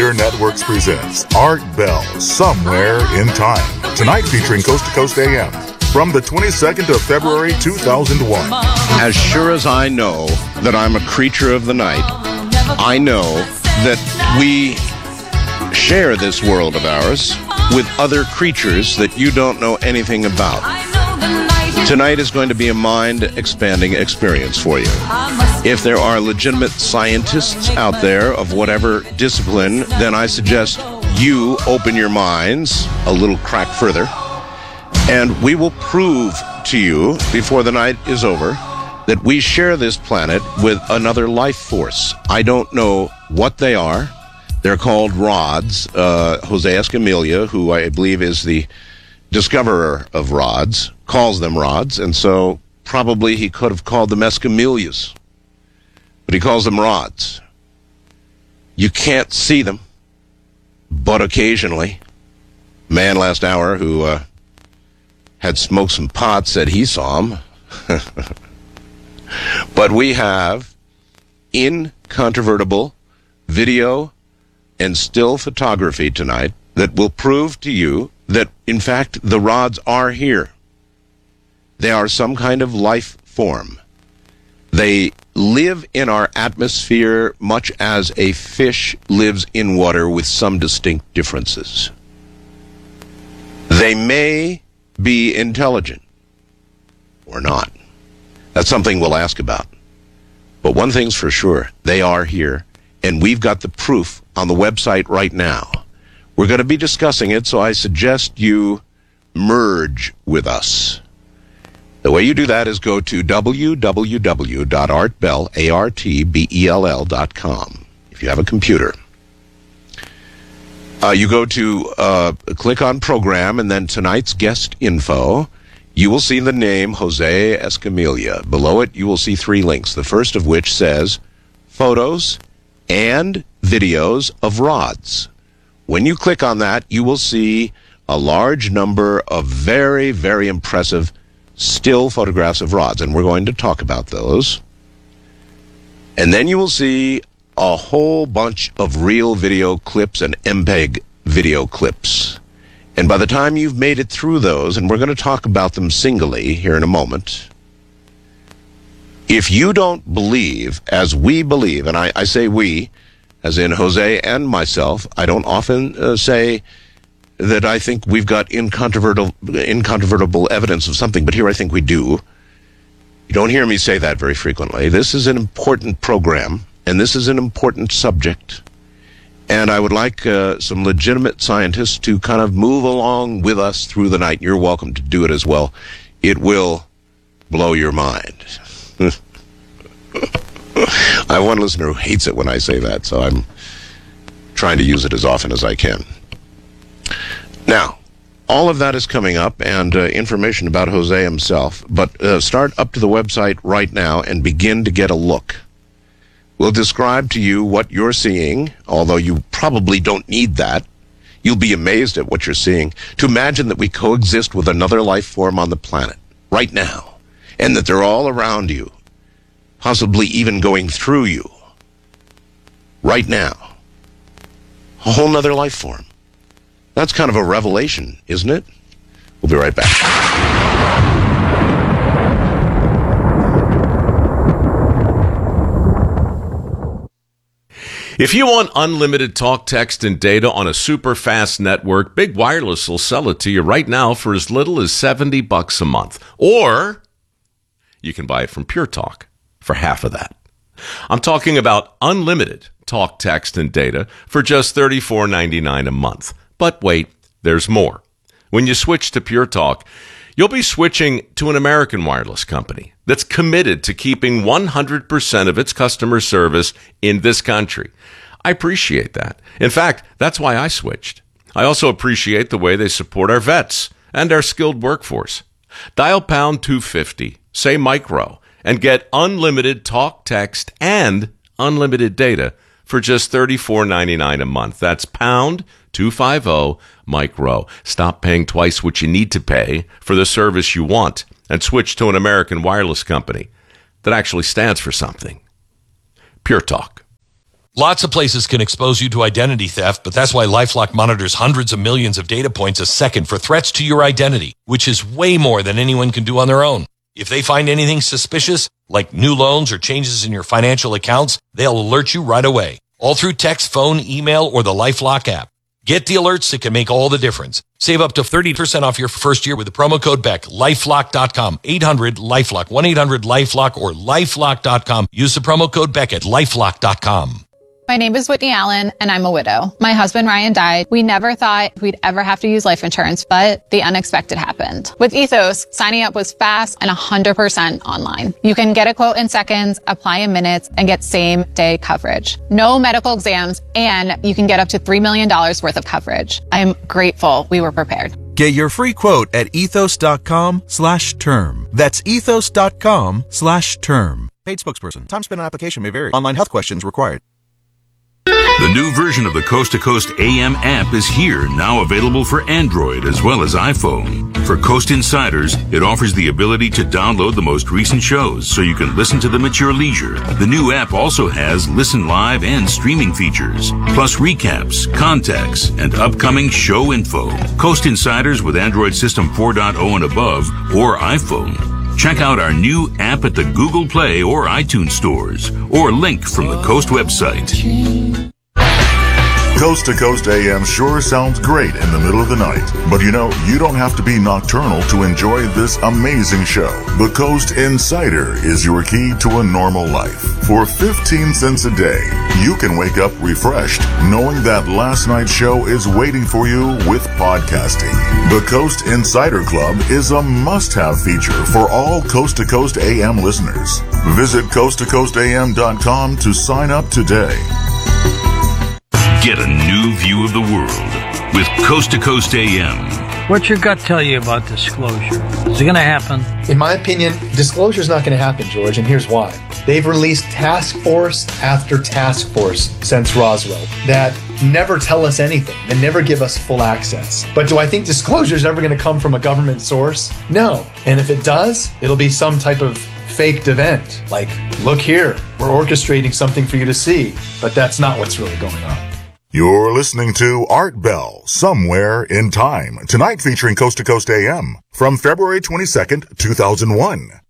Frontier Networks presents Art Bell, Somewhere in Time. Tonight featuring Coast to Coast AM. From the 22nd of February, 2001. As sure as I know that I'm a creature of the night, I know that we share this world of ours with other creatures that you don't know anything about. Tonight is going to be a mind-expanding experience for you. If there are legitimate scientists out there of whatever discipline, then I suggest you open your minds a little crack further, and we will prove to you before the night is over that we share this planet with another life force. I don't know what they are. They're called rods. Jose Escamilla, who I believe is the discoverer of rods, calls them rods, and so probably he could have called them Escamillas, but he calls them rods. You can't see them, but occasionally, man last hour who had smoked some pot said he saw them. But we have incontrovertible video and still photography tonight that will prove to you that, in fact, the rods are here. They are some kind of life form. They live in our atmosphere much as a fish lives in water with some distinct differences. They may be intelligent or not. That's something we'll ask about. But one thing's for sure, they are here, and we've got the proof on the website right now. We're going to be discussing it, so I suggest you merge with us. The way you do that is go to www.artbell.com. If you have a computer, you go to click on program and then tonight's guest info. You will see the name Jose Escamilla. Below it, you will see three links, the first of which says photos and videos of rods. When you click on that, you will see a large number of very, very impressive still photographs of rods, and we're going to talk about those. And then you will see a whole bunch of real video clips and MPEG video clips. And by the time you've made it through those, and we're going to talk about them singly here in a moment, if you don't believe as we believe, and I say we, as in Jose and myself, I don't often say that I think we've got incontrovertible evidence of something, but here I think we do. You don't hear me say that very frequently. This is an important program, and this is an important subject. And I would like some legitimate scientists to kind of move along with us through the night. You're welcome to do it as well. It will blow your mind. I have one listener who hates it when I say that, so I'm trying to use it as often as I can. Now, all of that is coming up, and information about Jose himself, but start up to the website right now and begin to get a look. We'll describe to you what you're seeing, although you probably don't need that. You'll be amazed at what you're seeing. To imagine that we coexist with another life form on the planet right now, and that they're all around you, possibly even going through you right now. A whole nother life form. That's kind of a revelation, isn't it? We'll be right back. If you want unlimited talk, text, and data on a super fast network, Big Wireless will sell it to you right now for as little as $70 a month. Or you can buy it from Pure Talk for half of that. I'm talking about unlimited talk, text, and data for just $34.99 a month. But wait, there's more. When you switch to Pure Talk, you'll be switching to an American wireless company that's committed to keeping 100% of its customer service in this country. I appreciate that. In fact, that's why I switched. I also appreciate the way they support our vets and our skilled workforce. Dial pound 250, say micro, and get unlimited talk, text, and unlimited data for just $34.99 a month. That's pound 250 micro. Stop paying twice what you need to pay for the service you want and switch to an American wireless company that actually stands for something. Pure Talk. Lots of places can expose you to identity theft, but that's why LifeLock monitors hundreds of millions of data points a second for threats to your identity, which is way more than anyone can do on their own. If they find anything suspicious, like new loans or changes in your financial accounts, they'll alert you right away, all through text, phone, email, or the LifeLock app. Get the alerts that can make all the difference. Save up to 30% off your first year with the promo code BECK. LifeLock.com, 800-LifeLock, 1-800-LifeLock, or LifeLock.com. Use the promo code BECK at LifeLock.com. My name is Whitney Allen, and I'm a widow. My husband, Ryan, died. We never thought we'd ever have to use life insurance, but the unexpected happened. With Ethos, signing up was fast and 100% online. You can get a quote in seconds, apply in minutes, and get same-day coverage. No medical exams, and you can get up to $3 million worth of coverage. I'm grateful we were prepared. Get your free quote at ethos.com/term. That's ethos.com/term. Paid spokesperson. Time spent on application may vary. Online health questions required. The new version of the Coast to Coast AM app is here, now available for Android as well as iPhone. For Coast Insiders, it offers the ability to download the most recent shows so you can listen to them at your leisure. The new app also has listen live and streaming features, plus recaps, contacts, and upcoming show info. Coast Insiders with Android System 4.0 and above or iPhone. Check out our new app at the Google Play or iTunes stores, or link from the Coast website. Coast to Coast AM sure sounds great in the middle of the night. But you know, you don't have to be nocturnal to enjoy this amazing show. The Coast Insider is your key to a normal life. For 15 cents a day, you can wake up refreshed, knowing that last night's show is waiting for you with podcasting. The Coast Insider Club is a must-have feature for all Coast to Coast AM listeners. Visit coasttocoastam.com to sign up today. Get a new view of the world with Coast to Coast AM. What's your gut tell you about disclosure? Is it going to happen? In my opinion, disclosure is not going to happen, George, and here's why. They've released task force after task force since Roswell that never tell us anything. They never give us full access. But do I think disclosure is ever going to come from a government source? No. And if it does, it'll be some type of faked event. Like, look here, we're orchestrating something for you to see. But that's not what's really going on. You're listening to Art Bell, Somewhere in Time, tonight featuring Coast to Coast AM from February 22nd, 2001.